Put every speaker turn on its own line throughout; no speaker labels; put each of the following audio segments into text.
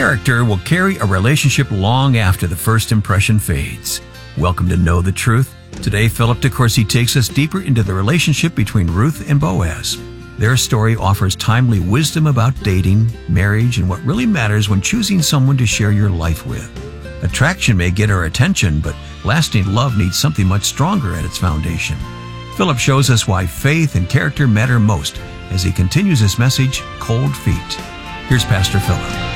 Character will carry a relationship long after the first impression fades. Welcome to Know the Truth. Today, Philip DeCourcy takes us deeper into the relationship between Ruth and Boaz. Their story offers timely wisdom about dating, marriage, and what really matters when choosing someone to share your life with. Attraction may get our attention, but lasting love needs something much stronger at its foundation. Philip shows us why faith and character matter most as he continues his message, Cold Feet. Here's Pastor Philip.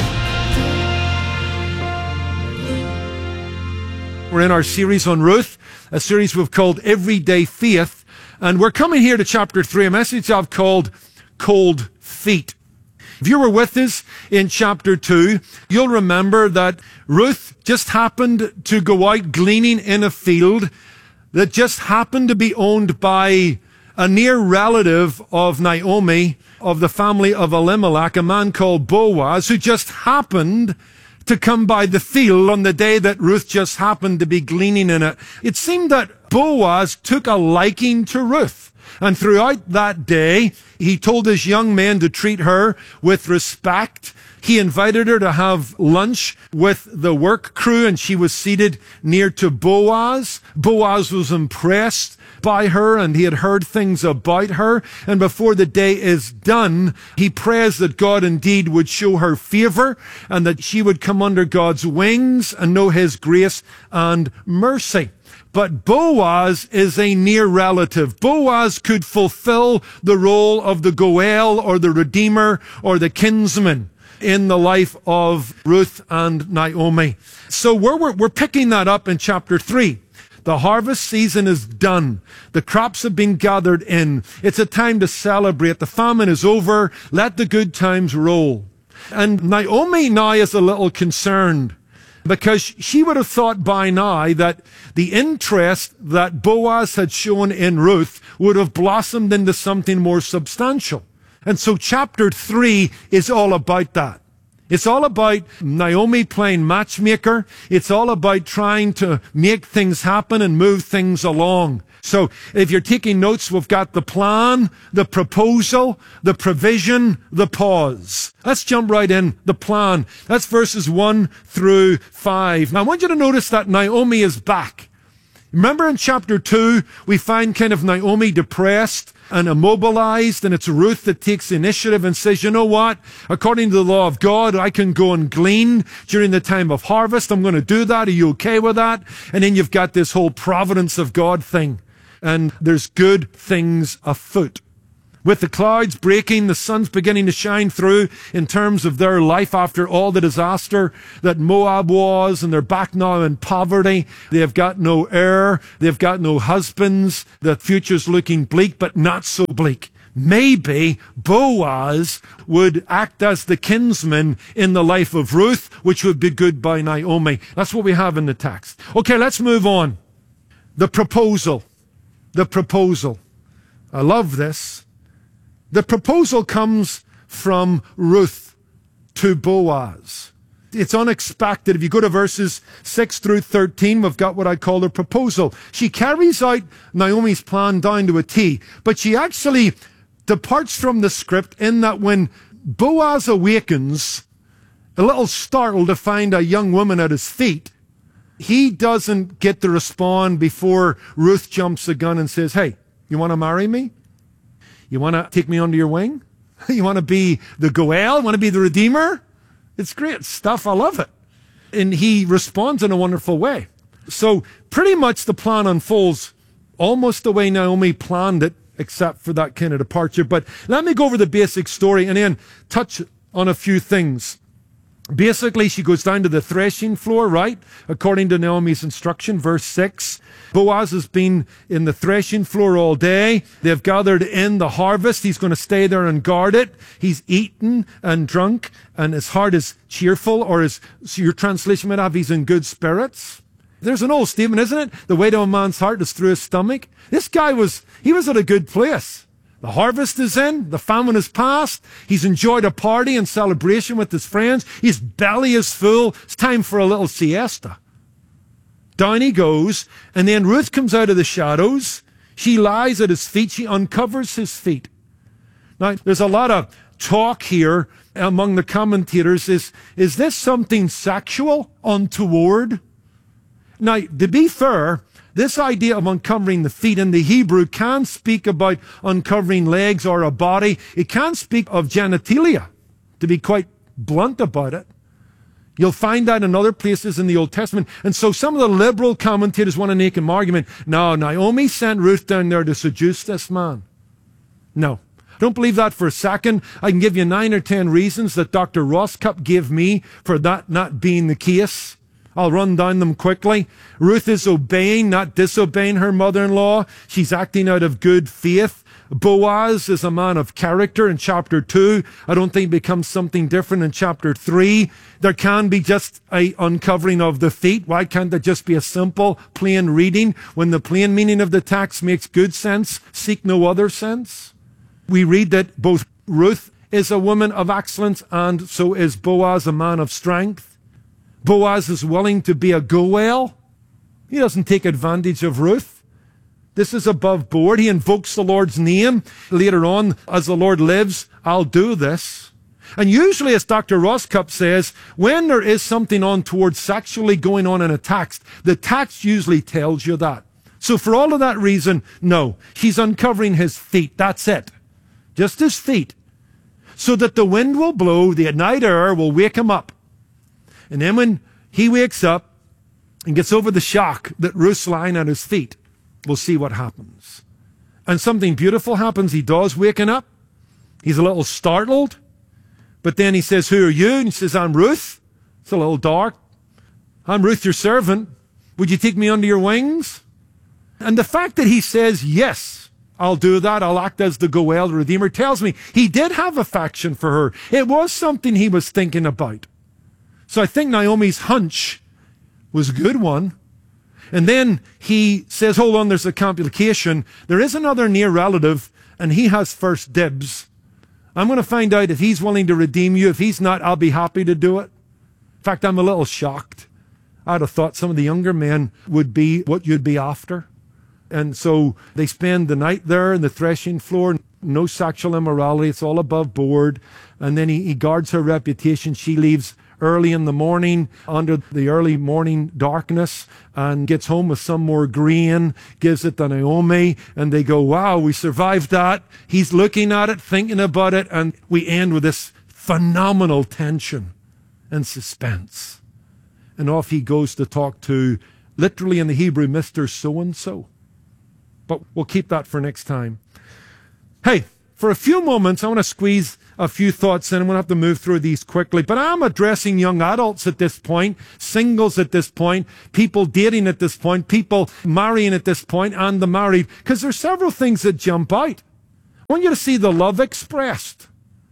We're in our series on Ruth, a series we've called Everyday Faith, and we're coming here to chapter 3, a message I've called Cold Feet. If you were with us in chapter 2, you'll remember that Ruth just happened to go out gleaning in a field that just happened to be owned by a near relative of Naomi, of the family of Elimelech, a man called Boaz, who just happened to come by the field on the day that Ruth just happened to be gleaning in it. It seemed that Boaz took a liking to Ruth. And throughout that day, he told his young men to treat her with respect. He invited her to have lunch with the work crew, and she was seated near to Boaz. Boaz was impressed by her, and he had heard things about her. And before the day is done, he prays that God indeed would show her favor and that she would come under God's wings and know his grace and mercy. But Boaz is a near relative. Boaz could fulfill the role of the Goel or the Redeemer or the kinsman in the life of Ruth and Naomi. So we're picking that up in chapter 3. The harvest season is done. The crops have been gathered in. It's a time to celebrate. The famine is over. Let the good times roll. And Naomi now is a little concerned because she would have thought by now that the interest that Boaz had shown in Ruth would have blossomed into something more substantial. And so chapter 3 is all about that. It's all about Naomi playing matchmaker. It's all about trying to make things happen and move things along. So if you're taking notes, we've got the plan, the proposal, the provision, the pause. Let's jump right in. The plan. That's verses 1 through 5. Now I want you to notice that Naomi is back. Remember in chapter 2, we find kind of Naomi depressed and immobilized, and it's Ruth that takes the initiative and says, you know what? According to the law of God, I can go and glean during the time of harvest. I'm going to do that. Are you okay with that? And then you've got this whole providence of God thing, and there's good things afoot. With the clouds breaking, the sun's beginning to shine through in terms of their life after all the disaster that Moab was, and they're back now in poverty. They've got no heir. They've got no husbands. The future's looking bleak, but not so bleak. Maybe Boaz would act as the kinsman in the life of Ruth, which would be good by Naomi. That's what we have in the text. Okay, let's move on. The proposal. The proposal. I love this. The proposal comes from Ruth to Boaz. It's unexpected. If you go to verses 6 through 13, we've got what I call the proposal. She carries out Naomi's plan down to a T, but she actually departs from the script in that when Boaz awakens, a little startled to find a young woman at his feet, he doesn't get to respond before Ruth jumps the gun and says, hey, you want to marry me? You want to take me under your wing? You want to be the Goel? Want to be the Redeemer? It's great stuff. I love it. And he responds in a wonderful way. So pretty much the plan unfolds almost the way Naomi planned it, except for that kind of departure. But let me go over the basic story and then touch on a few things. Basically, she goes down to the threshing floor, right? According to Naomi's instruction, verse 6. Boaz has been in the threshing floor all day. They've gathered in the harvest. He's going to stay there and guard it. He's eaten and drunk, and his heart is cheerful, or as your translation might have, he's in good spirits. There's an old statement, isn't it? The weight of a man's heart is through his stomach. This guy was at a good place. The harvest is in. The famine is past. He's enjoyed a party and celebration with his friends. His belly is full. It's time for a little siesta. Down he goes, and then Ruth comes out of the shadows. She lies at his feet. She uncovers his feet. Now, there's a lot of talk here among the commentators is this something sexual, untoward? Now, to be fair, this idea of uncovering the feet in the Hebrew can speak about uncovering legs or a body. It can speak of genitalia, to be quite blunt about it. You'll find that in other places in the Old Testament. And so some of the liberal commentators want to make an argument. No, Naomi sent Ruth down there to seduce this man. No. I don't believe that for a second. I can give you 9 or 10 reasons that Dr. Roscup gave me for that not being the case. I'll run down them quickly. Ruth is obeying, not disobeying her mother-in-law. She's acting out of good faith. Boaz is a man of character in chapter 2. I don't think it becomes something different in chapter 3. There can be just a uncovering of the feet. Why can't there just be a simple, plain reading when the plain meaning of the text makes good sense? Seek no other sense. We read that both Ruth is a woman of excellence and so is Boaz a man of strength. Boaz is willing to be a go-well. He doesn't take advantage of Ruth. This is above board. He invokes the Lord's name. Later on, as the Lord lives, I'll do this. And usually, as Dr. Roscup says, when there is something untoward sexually going on in a text, the text usually tells you that. So for all of that reason, no. She's uncovering his feet. That's it. Just his feet. So that the wind will blow, the night air will wake him up. And then when he wakes up and gets over the shock that Ruth's lying at his feet, we'll see what happens. And something beautiful happens. He does waken up. He's a little startled. But then he says, who are you? And he says, I'm Ruth. It's a little dark. I'm Ruth, your servant. Would you take me under your wings? And the fact that he says, yes, I'll do that. I'll act as the Goel, the Redeemer, tells me he did have affection for her. It was something he was thinking about. So I think Naomi's hunch was a good one. And then he says, hold on, there's a complication. There is another near relative, and he has first dibs. I'm going to find out if he's willing to redeem you. If he's not, I'll be happy to do it. In fact, I'm a little shocked. I'd have thought some of the younger men would be what you'd be after. And so they spend the night there in the threshing floor. No sexual immorality. It's all above board. And then he guards her reputation. She leaves early in the morning under the early morning darkness and gets home with some more grain, gives it to Naomi, and they go, wow, we survived that. He's looking at it, thinking about it, and we end with this phenomenal tension and suspense. And off he goes to talk to, literally in the Hebrew, Mr. So-and-so. But we'll keep that for next time. Hey, for a few moments, I want to squeeze a few thoughts in. I'm going to have to move through these quickly. But I'm addressing young adults at this point, singles at this point, people dating at this point, people marrying at this point, and the married, because there's several things that jump out. I want you to see the love expressed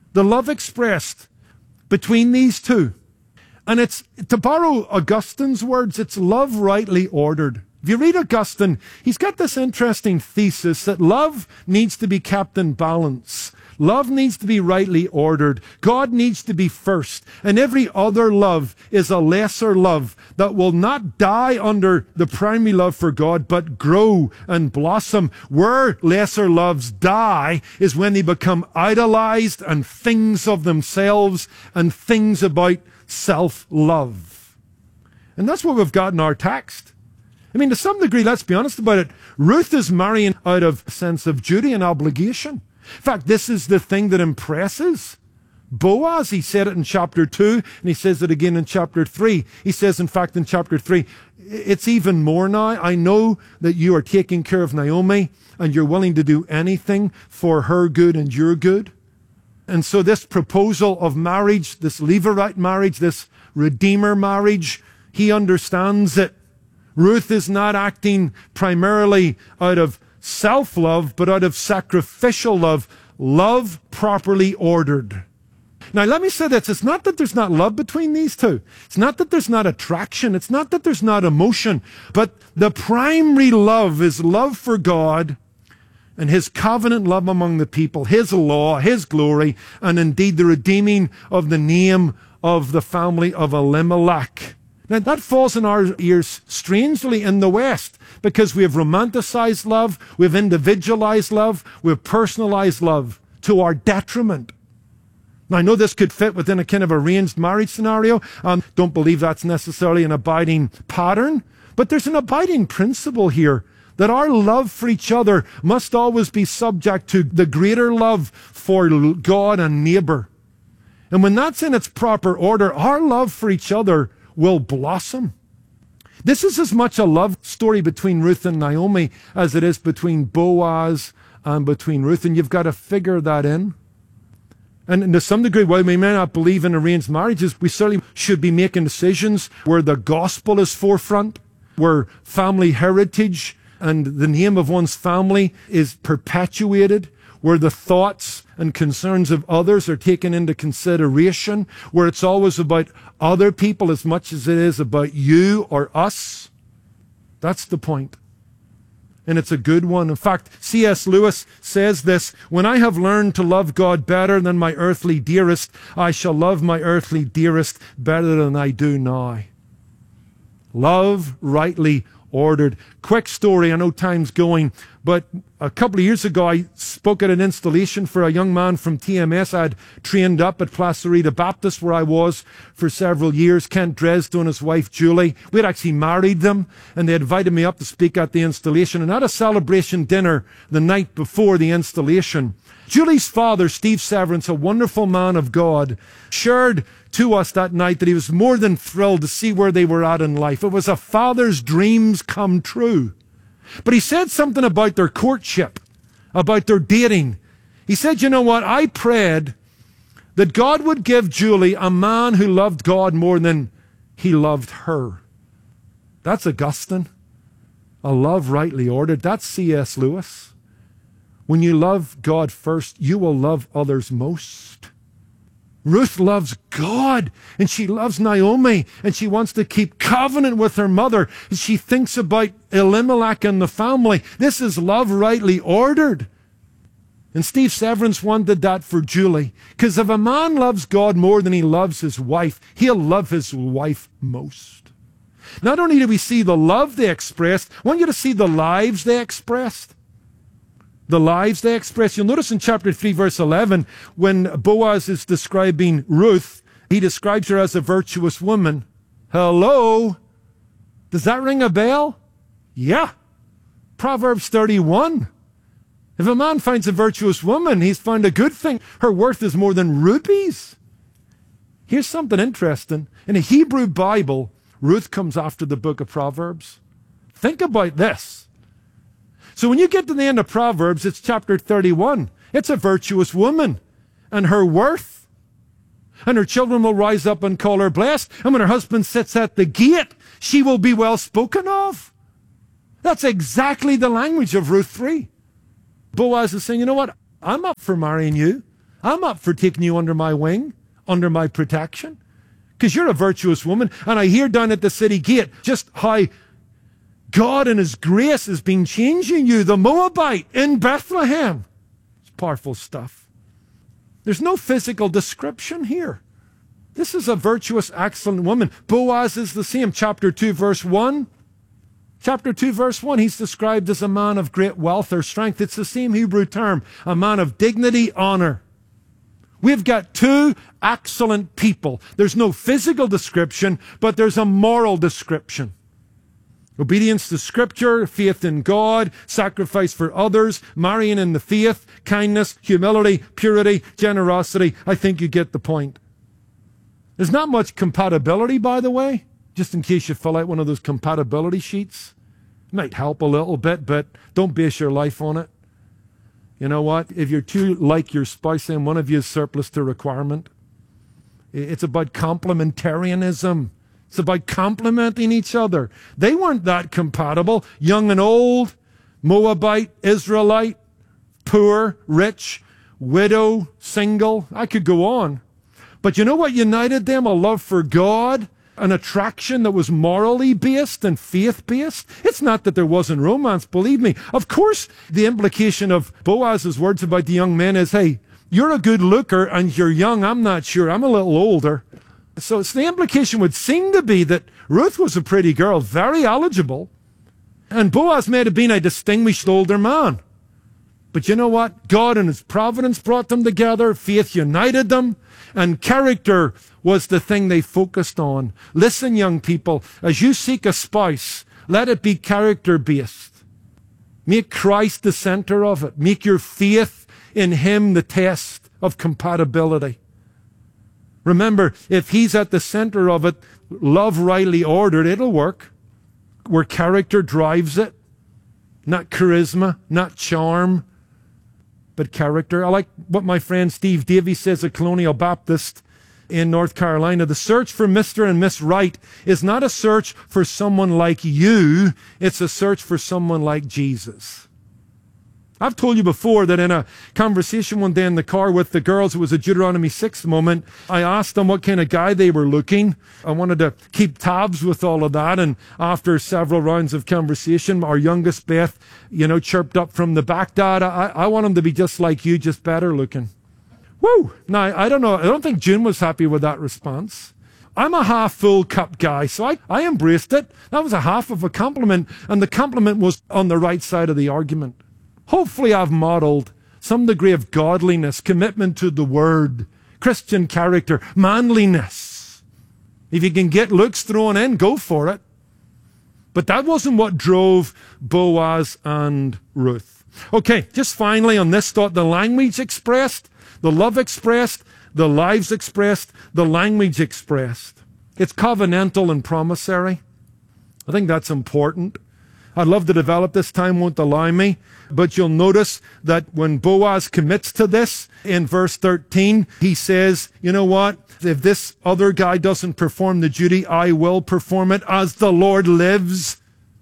between these two. And it's, to borrow Augustine's words, it's love rightly ordered. If you read Augustine, he's got this interesting thesis that love needs to be kept in balance. Love needs to be rightly ordered. God needs to be first. And every other love is a lesser love that will not die under the primary love for God, but grow and blossom. Where lesser loves die is when they become idolized and things of themselves and things about self-love. And that's what we've got in our text. I mean, to some degree, let's be honest about it, Ruth is marrying out of a sense of duty and obligation. In fact, this is the thing that impresses Boaz. He said it in chapter 2, and he says it again in chapter 3. He says, in fact, in chapter 3, it's even more now. I know that you are taking care of Naomi, and you're willing to do anything for her good and your good. And so this proposal of marriage, this Levirate marriage, this Redeemer marriage, he understands that Ruth is not acting primarily out of self-love, but out of sacrificial love, love properly ordered. Now, let me say this. It's not that there's not love between these two. It's not that there's not attraction. It's not that there's not emotion. But the primary love is love for God and his covenant love among the people, his law, his glory, and indeed the redeeming of the name of the family of Elimelech. Now, that falls in our ears strangely in the West because we have romanticized love, we've individualized love, we've personalized love to our detriment. I know this could fit within a kind of arranged marriage scenario. Don't believe that's necessarily an abiding pattern, but there's an abiding principle here that our love for each other must always be subject to the greater love for God and neighbor. And when that's in its proper order, our love for each other will blossom. This is as much a love story between Ruth and Naomi as it is between Boaz and between Ruth, and you've got to figure that in. And to some degree, while we may not believe in arranged marriages, we certainly should be making decisions where the gospel is forefront, where family heritage and the name of one's family is perpetuated, where the thoughts and concerns of others are taken into consideration, where it's always about other people as much as it is about you or us. That's the point. And it's a good one. In fact, C.S. Lewis says this, "When I have learned to love God better than my earthly dearest, I shall love my earthly dearest better than I do now." Love rightly ordered. Quick story, I know time's going, but a couple of years ago I spoke at an installation for a young man from TMS. I'd trained up at Placerita Baptist where I was for several years. Kent Dresden and his wife Julie. We had actually married them, and they invited me up to speak at the installation. And at a celebration dinner the night before the installation, Julie's father, Steve Severance, a wonderful man of God, shared to us that night that he was more than thrilled to see where they were at in life. It was a father's dreams come true. But he said something about their courtship, about their dating. He said, "You know what? I prayed that God would give Julie a man who loved God more than he loved her." That's Augustine. A love rightly ordered. That's C.S. Lewis. When you love God first, you will love others most. Ruth loves God, and she loves Naomi, and she wants to keep covenant with her mother. And she thinks about Elimelech and the family. This is love rightly ordered. And Steve Severance wanted that for Julie, because if a man loves God more than he loves his wife, he'll love his wife most. Not only do we see the love they expressed, I want you to see the lives they expressed. The lives they express. You'll notice in chapter 3, verse 11, when Boaz is describing Ruth, he describes her as a virtuous woman. Hello? Does that ring a bell? Yeah. Proverbs 31. If a man finds a virtuous woman, he's found a good thing. Her worth is more than rubies. Here's something interesting. In a Hebrew Bible, Ruth comes after the book of Proverbs. Think about this. So when you get to the end of Proverbs, it's chapter 31. It's a virtuous woman and her worth. And her children will rise up and call her blessed. And when her husband sits at the gate, she will be well spoken of. That's exactly the language of Ruth 3. Boaz is saying, you know what? I'm up for marrying you. I'm up for taking you under my wing, under my protection. Because you're a virtuous woman. And I hear down at the city gate just how God in his grace has been changing you, the Moabite in Bethlehem. It's powerful stuff. There's no physical description here. This is a virtuous, excellent woman. Boaz is the same. Chapter 2, verse 1. Chapter 2, verse 1, he's described as a man of great wealth or strength. It's the same Hebrew term, a man of dignity, honor. We've got two excellent people. There's no physical description, but there's a moral description. Obedience to Scripture, faith in God, sacrifice for others, marrying in the faith, kindness, humility, purity, generosity. I think you get the point. There's not much compatibility, by the way, just in case you fill out one of those compatibility sheets. It might help a little bit, but don't base your life on it. You know what? If you're too like your spouse, then one of you is surplus to requirement. It's about complementarianism. It's about complementing each other. They weren't that compatible. Young and old, Moabite, Israelite, poor, rich, widow, single. I could go on. But you know what united them? A love for God, an attraction that was morally based and faith-based. It's not that there wasn't romance, believe me. Of course, the implication of Boaz's words about the young men is, hey, you're a good looker and you're young. I'm not sure. I'm a little older. So the implication would seem to be that Ruth was a pretty girl, very eligible, and Boaz may have been a distinguished older man. But you know what? God in his providence brought them together. Faith united them. And character was the thing they focused on. Listen, young people, as you seek a spouse, let it be character-based. Make Christ the center of it. Make your faith in him the test of compatibility. Remember, if he's at the center of it, love rightly ordered, it'll work. Where character drives it. Not charisma, not charm, but character. I like what my friend Steve Davies says at Colonial Baptist in North Carolina. The search for Mr. and Miss Right is not a search for someone like you. It's a search for someone like Jesus. I've told you before that in a conversation one day in the car with the girls, it was a Deuteronomy 6 moment, I asked them what kind of guy they were looking. I wanted to keep tabs with all of that. And after several rounds of conversation, our youngest Beth, chirped up from the back, Dad, I want him to be just like you, just better looking. Woo! Now, I don't know. I don't think June was happy with that response. I'm a half full cup guy, so I embraced it. That was a half of a compliment, and the compliment was on the right side of the argument. Hopefully I've modeled some degree of godliness, commitment to the word, Christian character, manliness. If you can get looks thrown in, go for it. But that wasn't what drove Boaz and Ruth. Okay, just finally on this thought, the language expressed, the love expressed, the lives expressed, the language expressed. It's covenantal and promissory. I think that's important. I'd love to develop this, time won't allow me. But you'll notice that when Boaz commits to this, in verse 13, he says, you know what? If this other guy doesn't perform the duty, I will perform it as the Lord lives.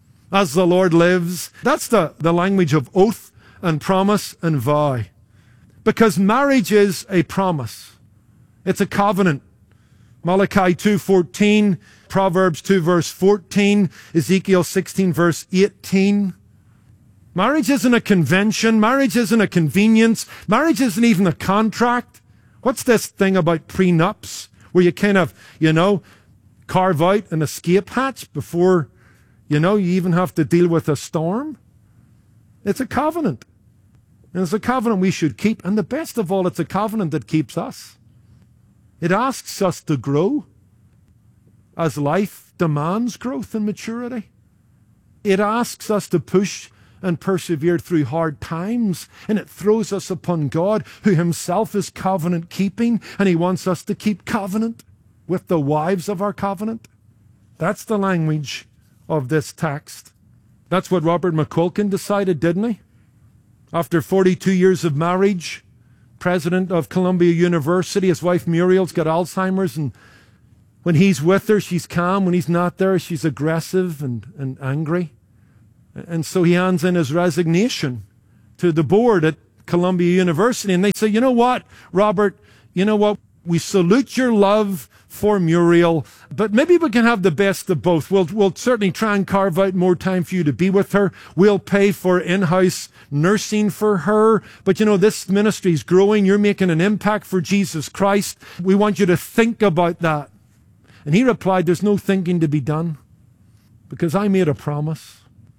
As the Lord lives. That's the language of oath and promise and vow. Because marriage is a promise. It's a covenant. Malachi 2:14, Proverbs 2 verse 14, Ezekiel 16 verse 18. Marriage isn't a convention. Marriage isn't a convenience. Marriage isn't even a contract. What's this thing about prenups where you kind of, carve out an escape hatch before, you even have to deal with a storm? It's a covenant. And it's a covenant we should keep. And the best of all, it's a covenant that keeps us. It asks us to grow as life demands growth and maturity. It asks us to push and persevere through hard times, and it throws us upon God, who himself is covenant keeping, and he wants us to keep covenant with the wives of our covenant. That's the language of this text. That's what Robert McQuilkin decided, didn't he? After 42 years of marriage, president of Columbia University, his wife Muriel's got Alzheimer's, and when he's with her, she's calm. When he's not there, she's aggressive and angry. And so he hands in his resignation to the board at Columbia University. And they say, you know what, Robert, we salute your love for Muriel, but maybe we can have the best of both. We'll certainly try and carve out more time for you to be with her. We'll pay for in-house nursing for her. But this ministry is growing. You're making an impact for Jesus Christ. We want you to think about that. And he replied, there's no thinking to be done, because I made a promise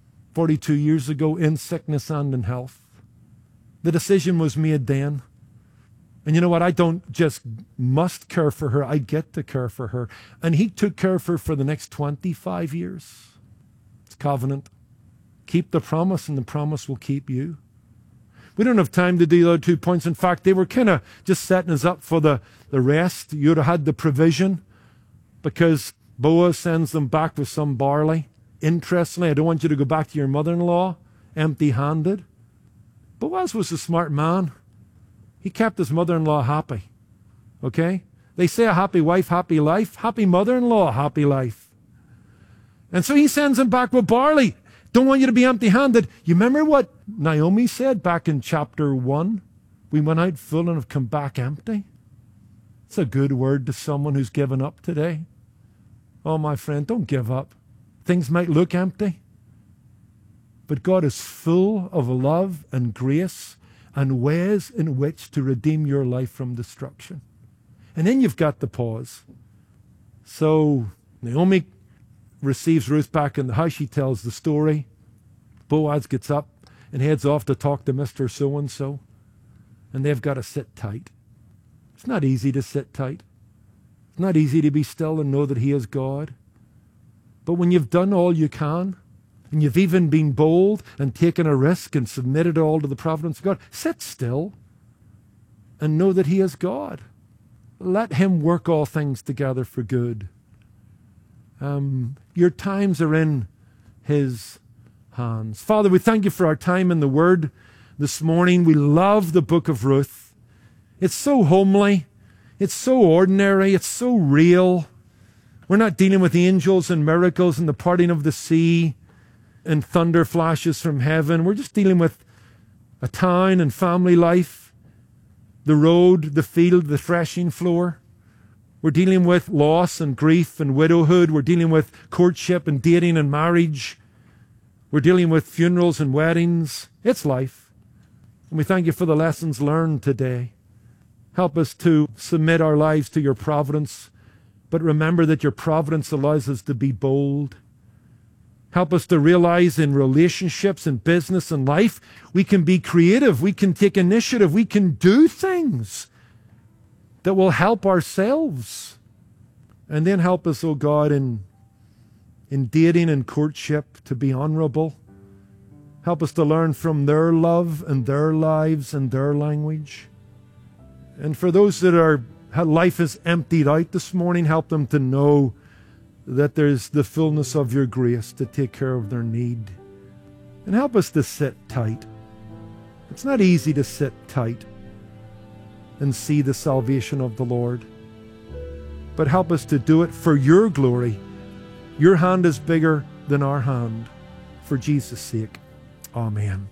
42 years ago in sickness and in health. The decision was made then. And you know what? I don't just must care for her. I get to care for her. And he took care of her for the next 25 years. It's covenant. Keep the promise, and the promise will keep you. We don't have time to do the other 2 points. In fact, they were kind of just setting us up for the rest. You'd have had the provision, because Boaz sends them back with some barley. Interestingly, I don't want you to go back to your mother-in-law empty-handed. Boaz was a smart man. He kept his mother-in-law happy. Okay? They say a happy wife, happy life. Happy mother-in-law, happy life. And so he sends him back with barley. Don't want you to be empty-handed. You remember what Naomi said back in chapter 1? We went out full and have come back empty. It's a good word to someone who's given up today. Oh, my friend, don't give up. Things might look empty, but God is full of love and grace and ways in which to redeem your life from destruction. And then you've got the pause. So Naomi receives Ruth back in the house. She tells the story. Boaz gets up. and heads off to talk to Mr. So-and-so, and they've got to sit tight. It's not easy to sit tight. It's not easy to be still and know that He is God. But when you've done all you can, and you've even been bold and taken a risk and submitted all to the providence of God, sit still and know that He is God. Let Him work all things together for good. Your times are in His hands. Father, we thank You for our time in the Word this morning. We love the book of Ruth. It's so homely. It's so ordinary. It's so real. We're not dealing with angels and miracles and the parting of the sea and thunder flashes from heaven. We're just dealing with a town and family life, the road, the field, the threshing floor. We're dealing with loss and grief and widowhood. We're dealing with courtship and dating and marriage. We're dealing with funerals and weddings. It's life. And we thank You for the lessons learned today. Help us to submit our lives to Your providence, but remember that Your providence allows us to be bold. Help us to realize in relationships and business and life, we can be creative, we can take initiative, we can do things that will help ourselves. And then help us, oh God, in dating and courtship to be honorable. Help us to learn from their love and their lives and their language. And for those that life is emptied out this morning, help them to know that there's the fullness of Your grace to take care of their need. And help us to sit tight. It's not easy to sit tight and see the salvation of the Lord. But help us to do it for Your glory. Your hand is bigger than our hand. For Jesus' sake. Amen.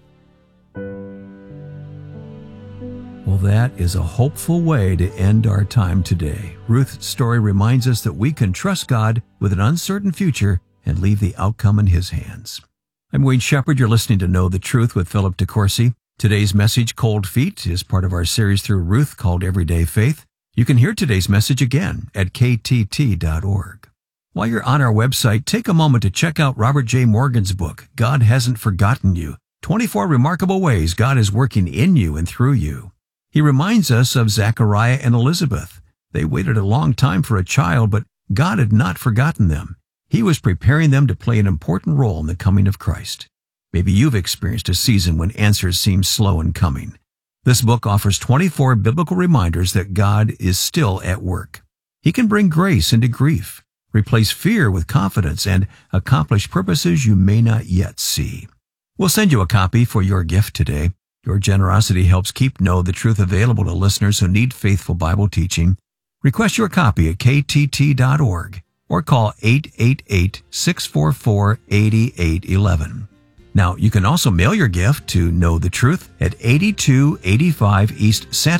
Well, that is a hopeful way to end our time today. Ruth's story reminds us that we can trust God with an uncertain future and leave the outcome in His hands. I'm Wayne Shepherd. You're listening to Know the Truth with Philip DeCourcy. Today's message, Cold Feet, is part of our series through Ruth called Everyday Faith. You can hear today's message again at ktt.org. While you're on our website, take a moment to check out Robert J. Morgan's book, God Hasn't Forgotten You, 24 Remarkable Ways God is Working in You and Through You. He reminds us of Zechariah and Elizabeth. They waited a long time for a child, but God had not forgotten them. He was preparing them to play an important role in the coming of Christ. Maybe you've experienced a season when answers seem slow in coming. This book offers 24 biblical reminders that God is still at work. He can bring grace into grief, replace fear with confidence, and accomplish purposes you may not yet see. We'll send you a copy for your gift today. Your generosity helps keep Know the Truth available to listeners who need faithful Bible teaching. Request your copy at ktt.org or call 888-644-8811. Now, you can also mail your gift to Know the Truth at 8285 East Santa